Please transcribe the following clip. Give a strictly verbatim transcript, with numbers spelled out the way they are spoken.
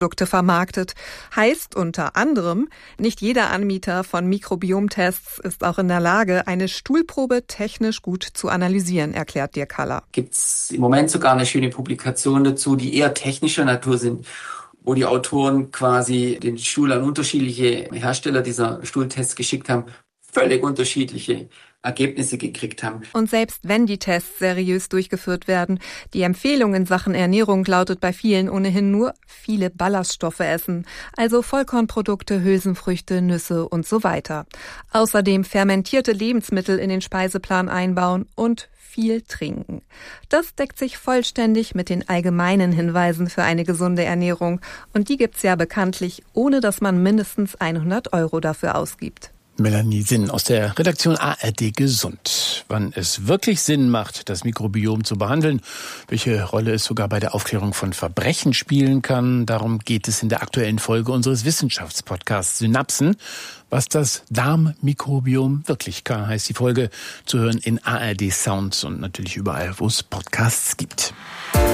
Produkte vermarktet. Heißt unter anderem, nicht jeder Anbieter von Mikrobiomtests ist auch in der Lage, eine Stuhlprobe technisch gut zu analysieren, erklärt Dirk Haller. Gibt es im Moment sogar eine schöne Publikation dazu, die eher technischer Natur sind, wo die Autoren quasi den Stuhl an unterschiedliche Hersteller dieser Stuhltests geschickt haben, völlig unterschiedliche Ergebnisse gekriegt haben. Und selbst wenn die Tests seriös durchgeführt werden, die Empfehlung in Sachen Ernährung lautet bei vielen ohnehin nur viele Ballaststoffe essen, also Vollkornprodukte, Hülsenfrüchte, Nüsse und so weiter. Außerdem fermentierte Lebensmittel in den Speiseplan einbauen und viel trinken. Das deckt sich vollständig mit den allgemeinen Hinweisen für eine gesunde Ernährung und die gibt's ja bekanntlich, ohne dass man mindestens hundert Euro dafür ausgibt. Melanie Sinn aus der Redaktion A R D Gesund. Wann es wirklich Sinn macht, das Mikrobiom zu behandeln, welche Rolle es sogar bei der Aufklärung von Verbrechen spielen kann, darum geht es in der aktuellen Folge unseres Wissenschaftspodcasts Synapsen. Was das Darmmikrobiom wirklich kann, heißt die Folge, zu hören in A R D Sounds und natürlich überall, wo es Podcasts gibt.